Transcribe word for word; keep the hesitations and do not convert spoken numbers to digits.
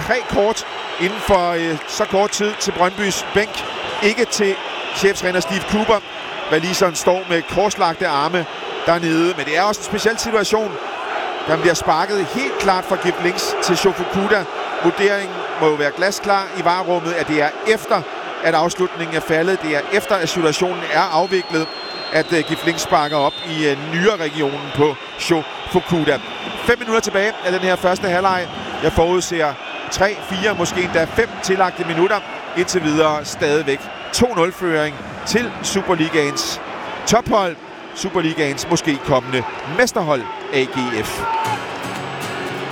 tre kort inden for øh, så kort tid til Brøndbys bænk. Ikke til cheftræner Steve Cooper. Waliseren står med korslagte arme dernede, men det er også en speciel situation. Der bliver sparket helt klart fra Gift Links til Shofukuda. Vurderingen må jo være glasklar i varerummet, at det er efter, at afslutningen er faldet. Det er efter, at situationen er afviklet, at uh, Gift Links sparker op i uh, nyere regionen på Shofukuda. Fem minutter tilbage af den her første halvleg. Jeg forudser tre, fire, måske endda fem tillagte minutter. Indtil videre stadigvæk to nul-føring til Superligaens tophold. Superligaens måske kommende mesterhold A G F.